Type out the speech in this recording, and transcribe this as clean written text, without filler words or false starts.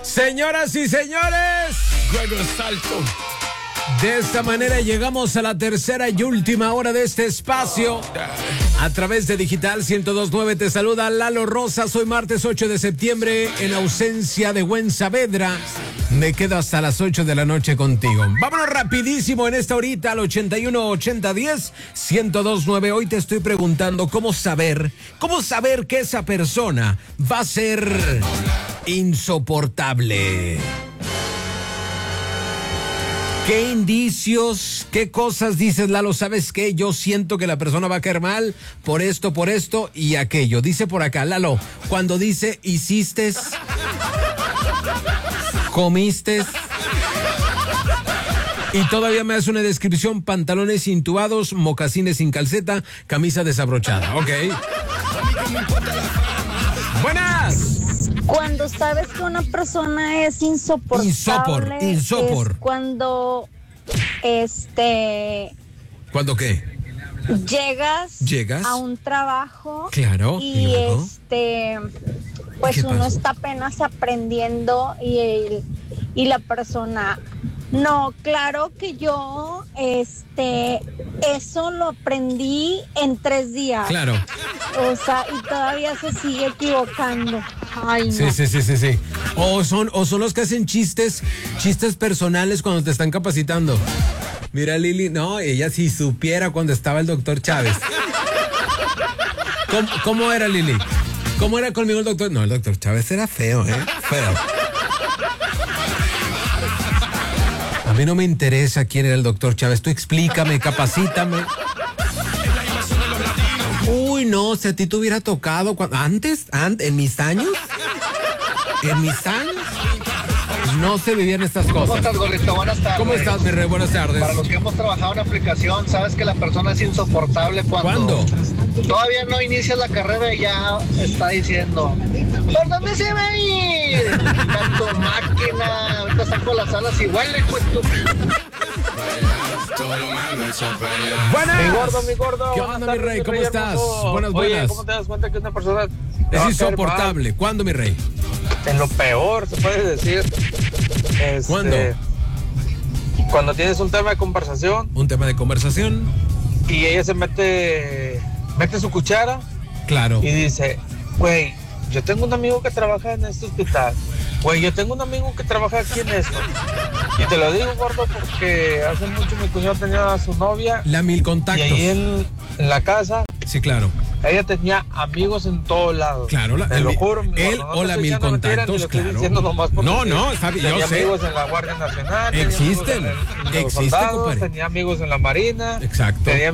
Señoras y señores, Juego Salto. de esta manera llegamos a la tercera y última hora de este espacio. A través de Digital 102.9 te saluda Lalo Rosas. Hoy martes 8 de septiembre, en ausencia de Gwen Saavedra. Me quedo hasta las 8 de la noche contigo. Vámonos rapidísimo en esta horita al 81 80 10 102.9. Hoy te estoy preguntando cómo saber que esa persona va a ser insoportable. ¿Qué indicios, qué cosas dices, Lalo? ¿Sabes qué? Yo siento que la persona va a caer mal por esto y aquello. Dice por acá, Lalo, cuando dice hiciste, comiste y todavía me hace una descripción: pantalones intubados, mocasines sin calceta, camisa desabrochada. Ok. Buenas. Cuando sabes que una persona es insoportable, es cuando, ¿Cuándo qué? llegas a un trabajo, Claro. y luego? pues ¿Qué uno pasa? está apenas aprendiendo y la persona, no, claro que yo, eso lo aprendí en 3 días. Claro. O sea, y todavía se sigue equivocando. Ay, no. Sí. O son los que hacen chistes personales cuando te están capacitando. Mira, Lili, no, ella si supiera cuando estaba el doctor Chávez. ¿Cómo era, Lili? ¿Cómo era conmigo el doctor? No, el doctor Chávez era feo, Feo. A mí no me interesa quién era el doctor Chávez. Tú explícame, capacítame. Uy, no, si a ti te hubiera tocado antes, en mis años, no se vivían estas cosas. ¿Cómo estás, Gordito? Buenas tardes. ¿Cómo estás, mi rey? Buenas tardes. Para los que hemos trabajado en aplicación, sabes que la persona es insoportable cuando todavía no inicias la carrera y ya está diciendo: ¿por dónde se va a ir? Está tu máquina, ahorita saco las alas y huele, pues tú. Buenas. Mi gordo. ¿Qué onda, mi rey? ¿Cómo estás? Buenas. Oye, ¿cómo te das cuenta que una persona Es insoportable. ¿Cuándo, mi rey? en lo peor, se puede decir? ¿Cuándo? Cuando tienes un tema de conversación Un tema de conversación. y ella se mete su cuchara Claro. y dice: güey, yo tengo un amigo que trabaja en este hospital. Güey, yo tengo un amigo que trabaja aquí en esto. Y te lo digo, gordo, porque hace mucho mi cuñado tenía a su novia. La mil Y contactos. ahí en la casa, Sí, claro. ella tenía amigos en todos lados. Claro, te lo juro, mi él gordo, o no la te mil estoy diciendo mentiras, contactos, ni lo estoy claro. diciendo nomás porque No, está bien, yo tenía sé. amigos en la Guardia Nacional, tenía Existen, amigos en los existen, soldados, compadre. tenía amigos en la Marina, Exacto. tenía